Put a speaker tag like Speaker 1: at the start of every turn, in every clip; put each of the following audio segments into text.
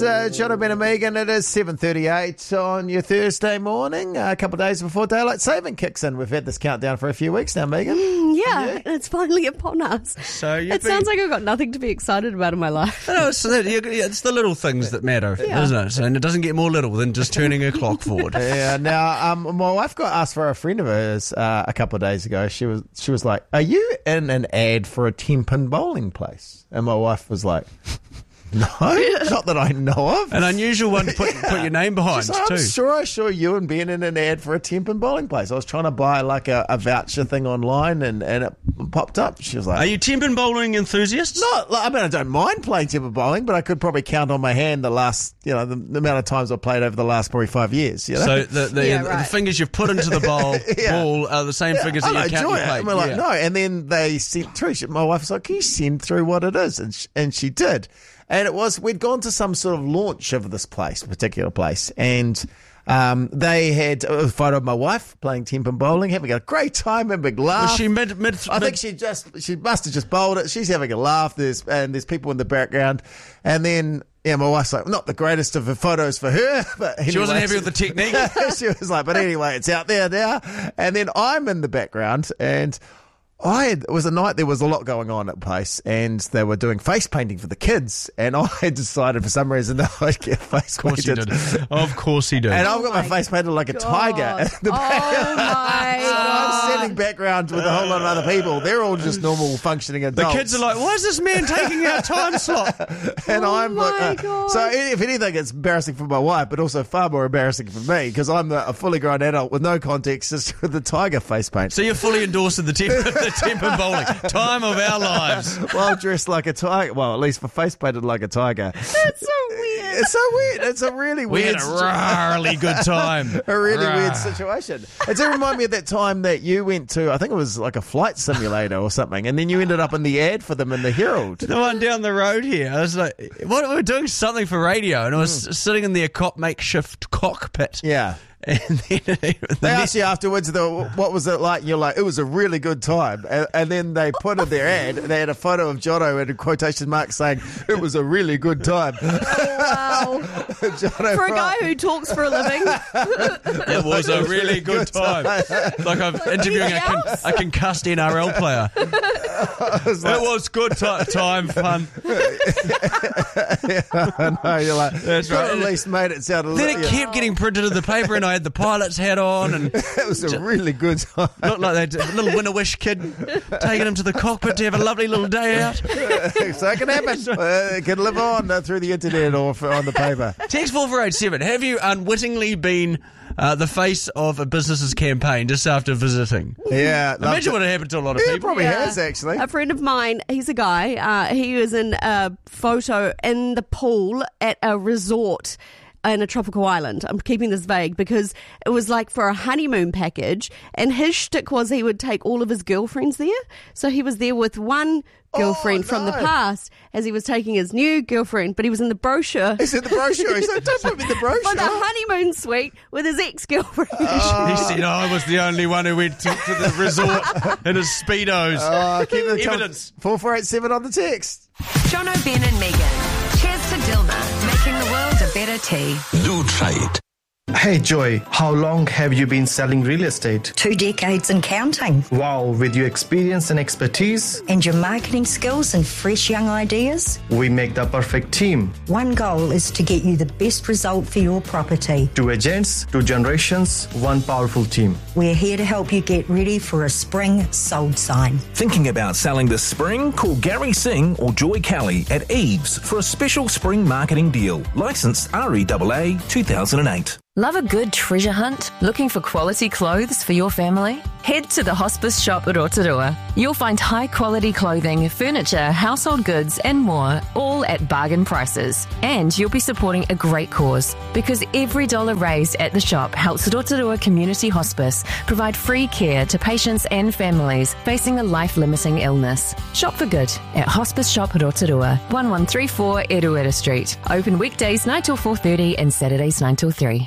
Speaker 1: John, Ben and Megan. It is 7:38 on your Thursday morning, a couple of days before daylight saving kicks in. We've had this countdown for a few weeks now, Megan.
Speaker 2: Yeah, it's finally upon us.
Speaker 3: So
Speaker 2: sounds like I've got nothing to be excited about in my life.
Speaker 3: No, it's the little things that matter, isn't it? And it doesn't get more little than just turning a clock forward.
Speaker 1: Yeah. Now, my wife got asked for a friend of hers a couple of days ago. She was like, "Are you in an ad for a 10-pin bowling place?" And my wife was like, "No, not that I know of."
Speaker 3: An unusual one to put your name behind,
Speaker 1: She's like,
Speaker 3: too.
Speaker 1: I'm sure I saw you and Ben in an ad for a 10-pin bowling place. I was trying to buy like a voucher thing online and it popped up. She was like,
Speaker 3: Are you 10-pin bowling enthusiasts?
Speaker 1: No, I mean, I don't mind playing 10-pin bowling, but I could probably count on my hand the amount of times I've played over the last probably 5 years. You know?
Speaker 3: So the fingers you've put into the ball are the same fingers that you count you played.
Speaker 1: And we're like, no. And then they sent through. My wife was like, "Can you send through what it is?" And she did. And it was, we'd gone to some sort of launch of this place, particular place, and they had a photo of my wife playing 10-pin bowling, having a great time, a big laugh.
Speaker 3: Was she mid?
Speaker 1: I think she must have just bowled it. She's having a laugh. There's people in the background, and then my wife's like, not the greatest of photos for her, but anyway,
Speaker 3: she wasn't happy with the technique.
Speaker 1: She was like, but anyway, it's out there now. And then I'm in the background, and it was a night there was a lot going on at the place, and they were doing face painting for the kids, and I decided for some reason that I'd get face painted.
Speaker 3: Of course he did.
Speaker 1: And I've got my face painted like a tiger in the background. So I'm standing background with a whole lot of other people. They're all just normal functioning adults.
Speaker 3: The kids are like, why is this man taking our time slot?
Speaker 1: And I'm like, so if anything, it's embarrassing for my wife, but also far more embarrassing for me, because I'm a fully grown adult with no context, just with the tiger face paint.
Speaker 3: So you're fully endorsing the 10-pin bowling. Time of our lives.
Speaker 1: Well, dressed like a tiger. Well, at least for face painted like a tiger.
Speaker 2: That's so weird.
Speaker 1: It's so weird. It's a really weird.
Speaker 3: We had a really good time.
Speaker 1: A really weird situation. It did remind me of that time that you went to, I think it was like a flight simulator or something, and then you ended up in the ad for them in the Herald.
Speaker 3: The one down the road here. I was like, what? We were doing something for radio, and I was sitting in their makeshift cockpit.
Speaker 1: Yeah.
Speaker 3: And then
Speaker 1: they asked you afterwards, what was it like? And you're like, it was a really good time. And then they put in their ad, they had a photo of Jono and a quotation mark saying, it was a really good time.
Speaker 2: Oh, wow.
Speaker 1: Jono,
Speaker 2: for a guy who talks for a living.
Speaker 3: It was a really good time. Like I'm interviewing a concussed NRL player. It was good time, fun.
Speaker 1: No, you're like,
Speaker 3: that's right.
Speaker 1: At least made it sound a little.
Speaker 3: Then it kept getting printed in the paper, and I had the pilot's hat on, and
Speaker 1: it was a really good time.
Speaker 3: Looked like that little Winner-Wish kid taking him to the cockpit to have a lovely little day out.
Speaker 1: So it can happen. It can live on through the internet or on the paper.
Speaker 3: Text 4487. Have you unwittingly been the face of a business's campaign just after visiting?
Speaker 1: Yeah.
Speaker 3: Imagine what had happened to a lot of people.
Speaker 1: Probably has, actually.
Speaker 2: A friend of mine, he's a guy, he was in a photo in the pool at a resort in a tropical island. I'm keeping this vague because it was like for a honeymoon package, and his shtick was he would take all of his girlfriends there. So he was there with one girlfriend from the past as he was taking his new girlfriend, but he was in the brochure.
Speaker 1: He's in the brochure. He said, don't put me in the brochure.
Speaker 2: For the honeymoon suite with his ex-girlfriend.
Speaker 3: He said, I was the only one who went to the resort in his Speedos.
Speaker 1: Keep the
Speaker 3: evidence.
Speaker 1: 4487 on the text.
Speaker 4: Jono, Ben and Megan. Cheers to Dilma, making the world a better tea.
Speaker 5: Do try it.
Speaker 6: Hey Joy, how long have you been selling real estate?
Speaker 7: 2 decades and counting.
Speaker 6: Wow, with your experience and expertise
Speaker 7: and your marketing skills and fresh young ideas,
Speaker 6: we make the perfect team.
Speaker 7: One goal is to get you the best result for your property.
Speaker 6: 2 agents, 2 generations, 1 powerful team.
Speaker 7: We're here to help you get ready for a spring sold sign.
Speaker 5: Thinking about selling this spring? Call Gary Singh or Joy Kelly at Eves for a special spring marketing deal. Licensed REAA 2008.
Speaker 8: Love a good treasure hunt? Looking for quality clothes for your family? Head to the Hospice Shop at Rotorua. You'll find high-quality clothing, furniture, household goods and more, all at bargain prices. And you'll be supporting a great cause, because every dollar raised at the shop helps Rotorua Community Hospice provide free care to patients and families facing a life-limiting illness. Shop for good at Hospice Shop Rotorua, 1134 Eruera Street. Open weekdays 9 till 4:30 and Saturdays 9 till 3.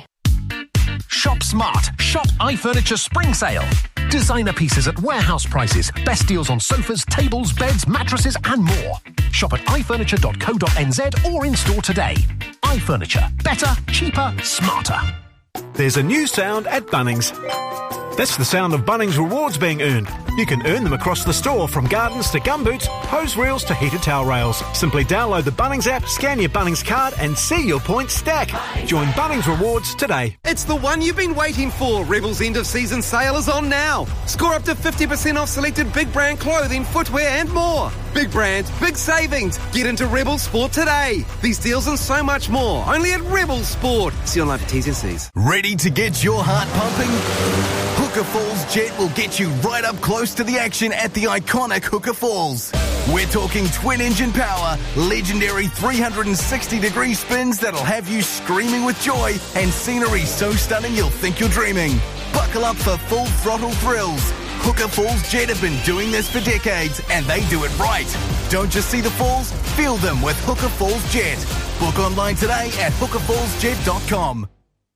Speaker 9: Shop smart. Shop iFurniture Spring Sale. Designer pieces at warehouse prices. Best deals on sofas, tables, beds, mattresses and more. Shop at ifurniture.co.nz or in store today. iFurniture. Better, cheaper, smarter.
Speaker 10: There's a new sound at Bunnings. That's the sound of Bunnings rewards being earned. You can earn them across the store, from gardens to gumboots, hose reels to heated towel rails. Simply download the Bunnings app, scan your Bunnings card and see your points stack. Join Bunnings Rewards today.
Speaker 11: It's the one you've been waiting for. Rebel's end of season sale is on now. Score up to 50% off selected big brand clothing, footwear and more. Big brands, big savings. Get into Rebel Sport today. These deals and so much more. Only at Rebel Sport. See online for T's and C's.
Speaker 12: Ready to get your heart pumping? Hooker Falls Jet will get you right up close to the action at the iconic Hooker Falls. We're talking twin-engine power, legendary 360-degree spins that'll have you screaming with joy, and scenery so stunning you'll think you're dreaming. Buckle up for full throttle thrills. Hooker Falls Jet have been doing this for decades, and they do it right. Don't just see the falls, feel them with Hooker Falls Jet. Book online today at hookerfallsjet.com.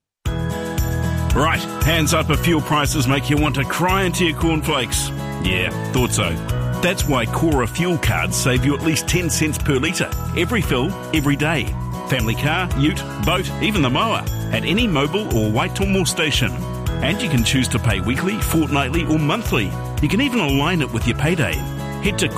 Speaker 13: Right, hands up if fuel prices make you want to cry into your cornflakes. Yeah, thought so. That's why Cora fuel cards save you at least 10 cents per litre. Every fill, every day. Family car, ute, boat, even the mower. At any Mobil or Waitomore station. And you can choose to pay weekly, fortnightly or monthly. You can even align it with your payday. Head to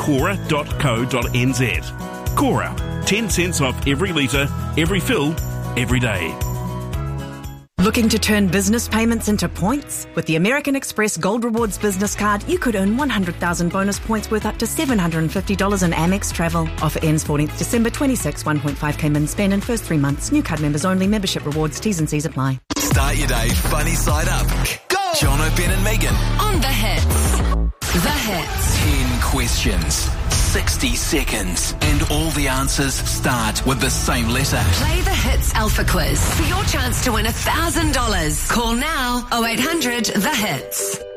Speaker 13: cora.co.nz. Cora, 10 cents off every litre, every fill, every day.
Speaker 14: Looking to turn business payments into points? With the American Express Gold Rewards business card, you could earn 100,000 bonus points worth up to $750 in Amex travel. Offer ends 14th December 26, 1.5k min spend in first 3 months. New card members only. Membership rewards, T's and C's apply.
Speaker 12: Start your day funny side up. Go! Jono, Ben and Megan.
Speaker 4: On the hits. The hits.
Speaker 12: 10 questions, 60 seconds, and all the answers start with the same letter.
Speaker 4: Play the Hits Alpha Quiz for your chance to win $1,000. Call now 0800 The Hits.